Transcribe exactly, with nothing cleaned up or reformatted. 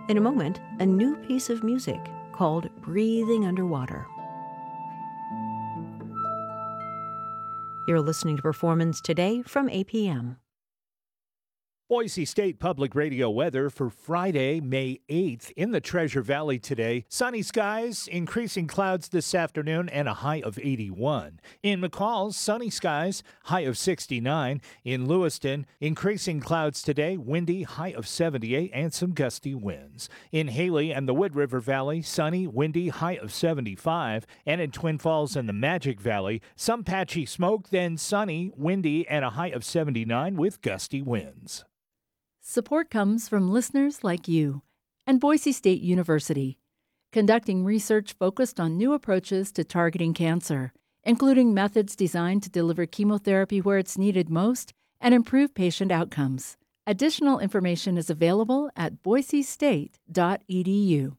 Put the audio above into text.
In a moment, a new piece of music called Breathing Underwater. You're listening to Performance Today from A P M. Boise State Public Radio weather for Friday, May eighth. In the Treasure Valley today, sunny skies, increasing clouds this afternoon, and a high of eighty-one. In McCall, sunny skies, high of sixty-nine. In Lewiston, increasing clouds today, windy, high of seventy-eight, and some gusty winds. In Haley and the Wood River Valley, sunny, windy, high of seventy-five. And in Twin Falls and the Magic Valley, some patchy smoke, then sunny, windy, and a high of seventy-nine with gusty winds. Support comes from listeners like you and Boise State University, conducting research focused on new approaches to targeting cancer, including methods designed to deliver chemotherapy where it's needed most and improve patient outcomes. Additional information is available at boise state dot e d u.